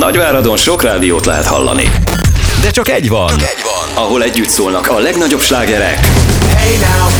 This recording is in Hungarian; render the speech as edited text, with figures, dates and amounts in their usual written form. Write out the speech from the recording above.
Nagyváradon sok rádiót lehet hallani. De csak egy van, ahol együtt szólnak a legnagyobb slágerek Hey now,